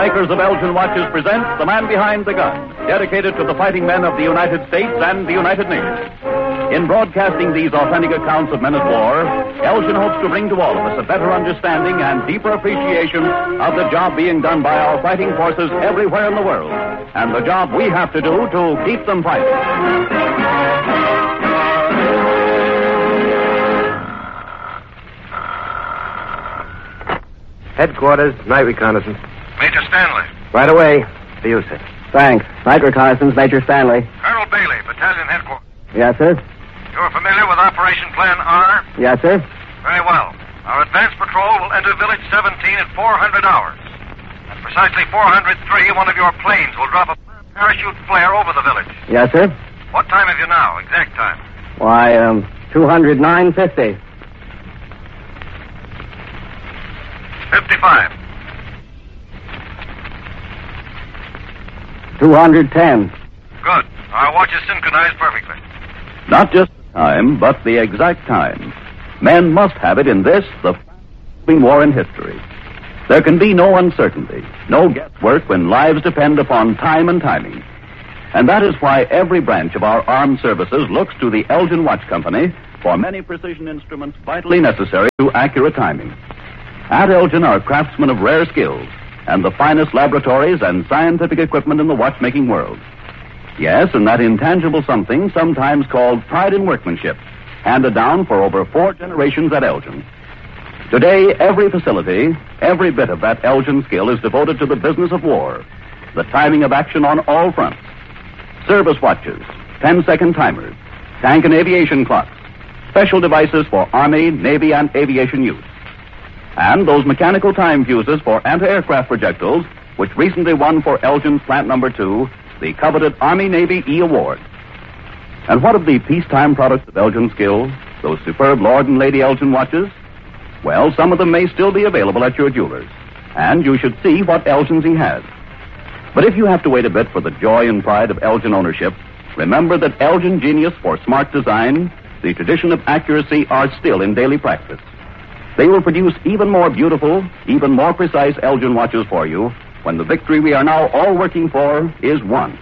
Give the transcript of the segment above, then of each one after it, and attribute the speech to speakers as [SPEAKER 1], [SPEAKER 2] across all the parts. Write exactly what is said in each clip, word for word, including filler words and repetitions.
[SPEAKER 1] makers of Elgin watches present The Man Behind the Gun, dedicated to the fighting men of the United States and the United Nations. In broadcasting these authentic accounts of men at war, Elgin hopes to bring to all of us a better understanding and deeper appreciation of the job being done by our fighting forces everywhere in the world, and the job we have to do to keep them fighting.
[SPEAKER 2] Headquarters, night reconnaissance.
[SPEAKER 3] Major Stanley.
[SPEAKER 2] Right away. To you, sir.
[SPEAKER 4] Thanks. Night reconnaissance, Major Stanley.
[SPEAKER 3] Colonel Bailey, Battalion Headquarters.
[SPEAKER 4] Yes, sir?
[SPEAKER 3] You're familiar with Operation Plan R?
[SPEAKER 4] Yes, sir.
[SPEAKER 3] Very well. Our advance patrol will enter Village seventeen at four hundred hours. At precisely four hundred three, one of your planes will drop a parachute flare over the village.
[SPEAKER 4] Yes, sir.
[SPEAKER 3] What time have you now? Exact time.
[SPEAKER 4] Why, um, two hundred nine fifty.
[SPEAKER 3] fifty-five.
[SPEAKER 4] two hundred ten.
[SPEAKER 3] Good. Our watch is synchronized perfectly.
[SPEAKER 1] Not just the time, but the exact time. Men must have it in this, the f***ing war in history. There can be no uncertainty, no guesswork when lives depend upon time and timing. And that is why every branch of our armed services looks to the Elgin Watch Company for many precision instruments vitally necessary to accurate timing. At Elgin are craftsmen of rare skills and the finest laboratories and scientific equipment in the watchmaking world. Yes, and that intangible something sometimes called pride in workmanship, handed down for over four generations at Elgin. Today, every facility, every bit of that Elgin skill is devoted to the business of war, the timing of action on all fronts. Service watches, ten-second timers, tank and aviation clocks, special devices for Army, Navy, and aviation use. And those mechanical time fuses for anti-aircraft projectiles, which recently won for Elgin's Plant Number Two the coveted Army-Navy E Award. And what of the peacetime products of Elgin skill, those superb Lord and Lady Elgin watches? Well, some of them may still be available at your jeweler's, and you should see what Elgin's he has. But if you have to wait a bit for the joy and pride of Elgin ownership, remember that Elgin genius for smart design, the tradition of accuracy are still in daily practice. They will produce even more beautiful, even more precise Elgin watches for you when the victory we are now all working for is won.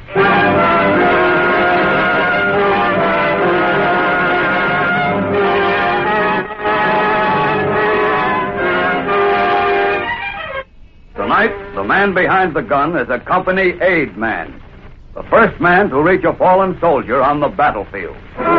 [SPEAKER 5] Tonight, the man behind the gun is a company aid man. The first man to reach a fallen soldier on the battlefield.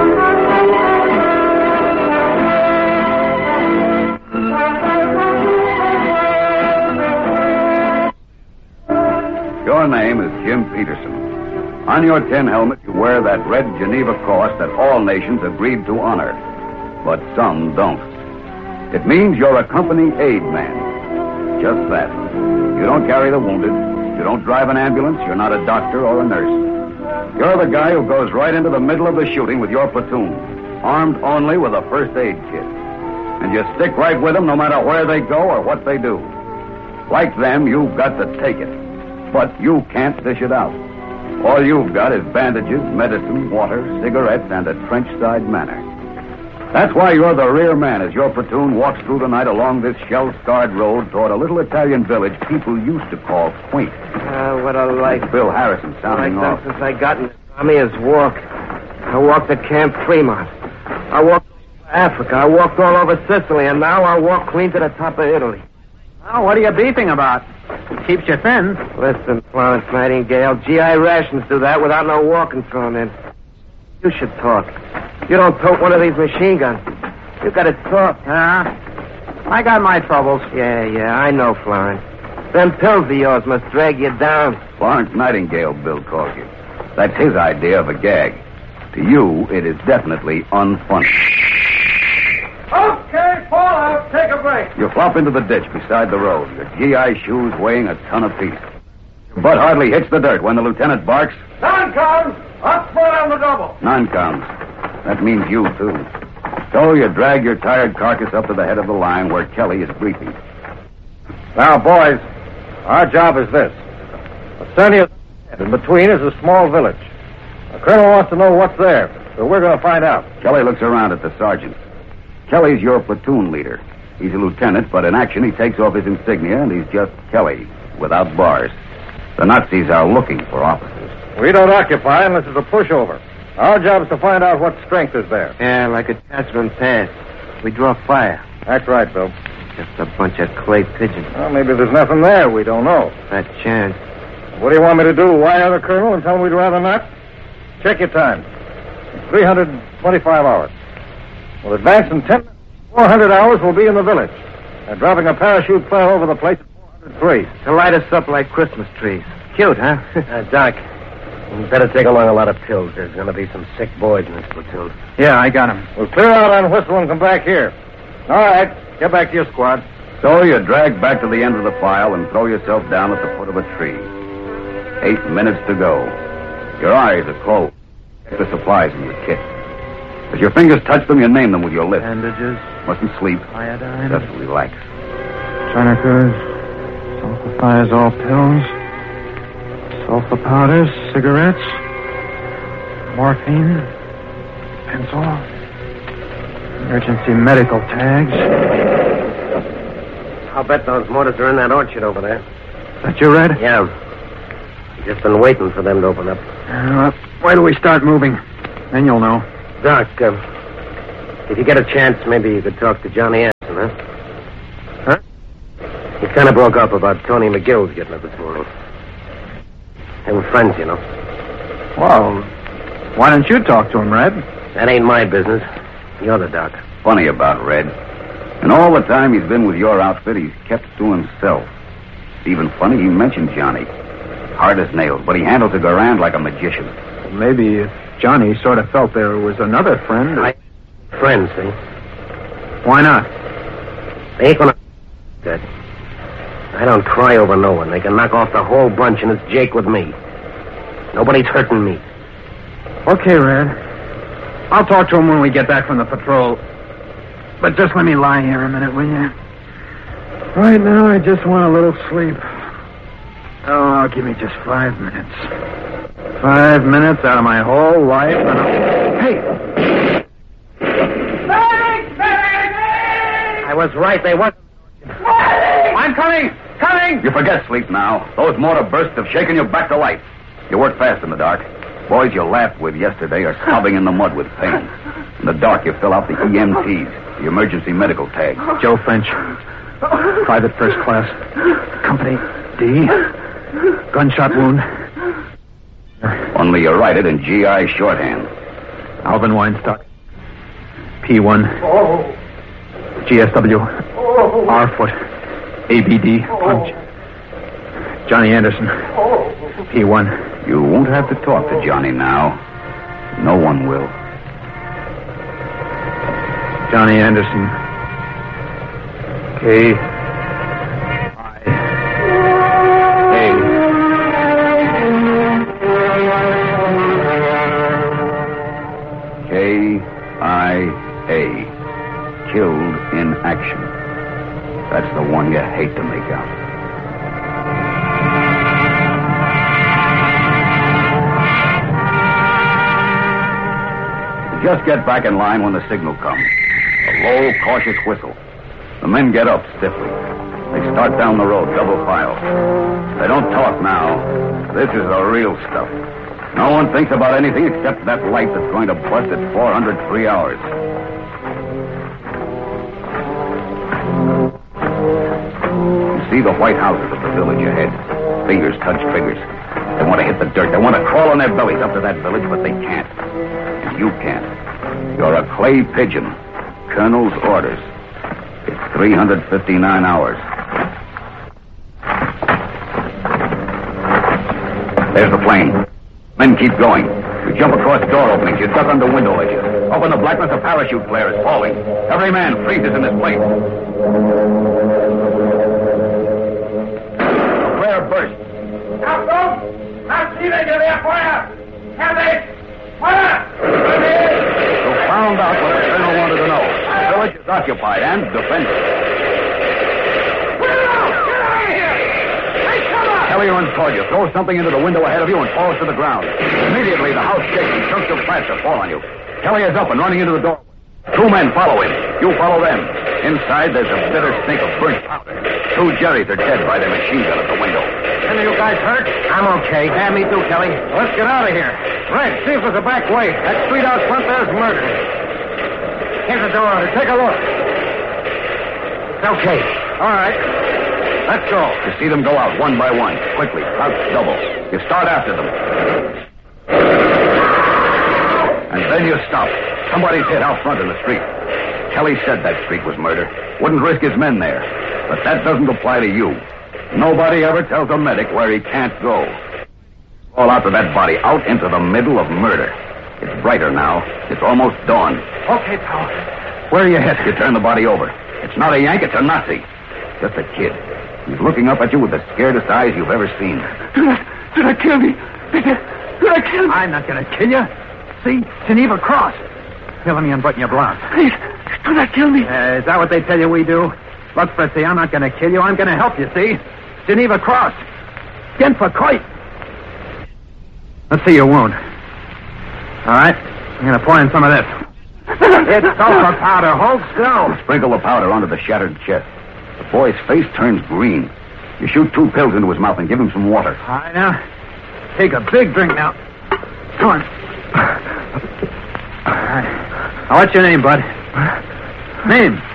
[SPEAKER 5] Your name is Jim Peterson. On your tin helmet, you wear that red Geneva cross that all nations agreed to honor, but some don't. It means you're a company aid man. Just that. You don't carry the wounded. You don't drive an ambulance. You're not a doctor or a nurse. You're the guy who goes right into the middle of the shooting with your platoon, armed only with a first aid kit. And you stick right with them no matter where they go or what they do. Like them, you've got to take it. But you can't dish it out. All you've got is bandages, medicine, water, cigarettes, and a trench-side manner. That's why you're the rear man as your platoon walks through tonight along this shell-scarred road toward a little Italian village people used to call quaint.
[SPEAKER 2] Ah, uh, what a life.
[SPEAKER 5] Bill Harrison sounding
[SPEAKER 2] I've
[SPEAKER 5] off.
[SPEAKER 2] done since I got in the Army is walk. I walked at Camp Fremont. I walked Africa. I walked all over Sicily, and now I walk clean to the top of Italy.
[SPEAKER 4] Oh, what are you beefing about? It keeps you thin.
[SPEAKER 2] Listen, Florence Nightingale, G I rations do that without no walking thrown in. You should talk. You don't tote one of these machine guns. You got to talk.
[SPEAKER 4] Yeah? I got my troubles.
[SPEAKER 2] Yeah, yeah, I know, Florence. Them pills of yours must drag you down.
[SPEAKER 5] Florence Nightingale, Bill calls you. That's his idea of a gag. To you, it is definitely unfunny.
[SPEAKER 6] Okay, fall out. Take a break.
[SPEAKER 5] You flop into the ditch beside the road, your G I shoes weighing a ton apiece. Your butt hardly hits the dirt when the lieutenant barks.
[SPEAKER 6] Non-coms, up front on the double.
[SPEAKER 5] Non-coms. That means you, too. So you drag your tired carcass up to the head of the line where Kelly is briefing.
[SPEAKER 7] Now, boys, our job is this. The center is in between is a small village. The colonel wants to know what's there, so we're going to find out.
[SPEAKER 5] Kelly looks around at the sergeant. Kelly's your platoon leader. He's a lieutenant, but in action he takes off his insignia, and he's just Kelly. without bars. The Nazis are looking for officers.
[SPEAKER 7] We don't occupy unless it's a pushover. Our job is to find out what strength is there.
[SPEAKER 2] Yeah, like a Tasman Pass. We draw fire.
[SPEAKER 7] That's right, Bill.
[SPEAKER 2] Just a bunch of clay pigeons.
[SPEAKER 7] Well, maybe there's nothing there. We don't know.
[SPEAKER 2] That chance.
[SPEAKER 7] What do you want me to do? Wire the colonel and tell him we'd rather not? Check your time. three hundred twenty-five hours. We'll advance in ten minutes. four hundred hours we'll be in the village. They're dropping a parachute flare over the place at four hundred three.
[SPEAKER 2] To light us up like Christmas trees. Cute, huh?
[SPEAKER 4] Uh, Doc, you better take along a lot of pills. There's going to be some sick boys in this platoon.
[SPEAKER 7] Yeah, I got him. We'll clear out on Whistle and come back here. All right. Get back to your squad.
[SPEAKER 5] So you drag back to the end of the file and throw yourself down at the foot of a tree. Eight minutes to go. Your eyes are closed. Check the supplies in your kit. As your fingers touch them, you name them with your lips.
[SPEAKER 4] Bandages,
[SPEAKER 5] Mustn't sleep.
[SPEAKER 4] iodine,
[SPEAKER 5] Just relax.
[SPEAKER 4] tourniquets, sulfathiazole pills, sulfa powders, cigarettes, morphine, pencil, emergency medical tags.
[SPEAKER 2] I'll bet those mortars are in that orchard over there.
[SPEAKER 4] That you read?
[SPEAKER 2] Yeah. Just been waiting for them to open up.
[SPEAKER 4] Uh, why do we start moving? Then you'll know.
[SPEAKER 2] Doc, uh, if you get a chance, maybe you could talk to Johnny Anderson, huh?
[SPEAKER 4] Huh?
[SPEAKER 2] He kind of broke up about Tony McGill's getting up this morning. They were friends, you know.
[SPEAKER 4] Well, why don't you talk to him, Red?
[SPEAKER 2] That ain't my business. You're the doc.
[SPEAKER 5] Funny about Red. And all the time he's been with your outfit, he's kept to himself. It's even funny he mentioned Johnny. Hard as nails, but he handles a Garand like a magician.
[SPEAKER 4] Maybe if Johnny sort of felt there was another friend.
[SPEAKER 2] I... Friends, see?
[SPEAKER 4] Why not?
[SPEAKER 2] They ain't gonna... that. I don't cry over no one. They can knock off the whole bunch, and it's Jake with me. Nobody's hurting me.
[SPEAKER 4] Okay, Red. I'll talk to him when we get back from the patrol. But just let me lie here a minute, will you? Right now, I just want a little sleep. Oh, give me just five minutes. Five minutes out of my whole life, and I'll... Hey!
[SPEAKER 2] I was right. They wasn't.
[SPEAKER 4] I'm coming! Coming!
[SPEAKER 5] You forget sleep now. Those mortar bursts have shaken you back to life. You work fast in the dark. Boys you laughed with yesterday are sobbing in the mud with pain. In the dark, you fill out the E M Ts, the emergency medical tag.
[SPEAKER 4] Joe French. Private first class. Company D. Gunshot wound.
[SPEAKER 5] Only you write it in G I shorthand.
[SPEAKER 4] Alvin Weinstock. P one. G S W. R foot. A B D. Punch. Johnny Anderson. P one.
[SPEAKER 5] You won't have to talk to Johnny now. No one will.
[SPEAKER 4] Johnny Anderson. K. I. A.
[SPEAKER 5] K I A. Killed in action. That's the one you hate to make out. You just get back in line when the signal comes. A low, cautious whistle. The men get up stiffly. They start down the road, double file. They don't talk now. This is the real stuff. No one thinks about anything except that light that's going to bust at four hundred three hours. You see the white houses of the village ahead. Fingers touch triggers. They want to hit the dirt. They want to crawl on their bellies up to that village, but they can't. And you can't. You're a clay pigeon. Colonel's orders. It's three hundred fifty-nine hours. There's the plane. Men keep going. You jump across door openings. You duck under window ledges. Up in the blackness, a parachute flare is falling. Every man freezes in his place. The flare bursts.
[SPEAKER 6] Now, folks, now see they get their fire. Have they? Fire!
[SPEAKER 5] You found out what the colonel wanted to know. The village is occupied and defended. Kelly runs toward you, throws something into the window ahead of you, and falls to the ground. Immediately, the house shakes and chunks of plaster fall on you. Kelly is up and running into the doorway. Two men follow him. You follow them. Inside, there's a bitter stink of burnt powder. Two Jerrys are dead by their machine gun at the window.
[SPEAKER 7] Any of you guys hurt?
[SPEAKER 2] I'm okay. Yeah, me too, Kelly.
[SPEAKER 7] Let's get out of here. Red, see if there's a back way. That street out front there's murder. Here's the door. Take a look.
[SPEAKER 2] It's okay.
[SPEAKER 7] All right. Let's go.
[SPEAKER 5] You see them go out one by one, quickly, crouch double. You start after them. And then you stop. Somebody's hit out front in the street. Kelly said that street was murder. Wouldn't risk his men there. But that doesn't apply to you. Nobody ever tells a medic where he can't go. Fall out to that body, out into the middle of murder. It's brighter now. It's almost dawn.
[SPEAKER 4] Okay, pal. Where are you headed?
[SPEAKER 5] You turn the body over. It's not a Yank, it's a Nazi. Just a kid. He's looking up at you with the scaredest eyes you've ever seen.
[SPEAKER 6] Do not, do not kill me. Do not kill me.
[SPEAKER 4] I'm not going to kill you. See? Geneva Cross. Here, let me unbutton your blouse.
[SPEAKER 6] Please, do not kill me.
[SPEAKER 4] Uh, is that what they tell you we do? Look, Fritzy, I'm not going to kill you. I'm going to help you, see? Geneva Cross. Skin for Coit. Let's see your wound. All right. I'm going to pour in some of this. It's sulfur powder. Hold still.
[SPEAKER 5] Sprinkle the powder onto the shattered chest. The boy's face turns green. You shoot two pills into his mouth and give him some water.
[SPEAKER 4] All right, now. Take a big drink now. Come on. All right. Now, what's your name, bud? Name?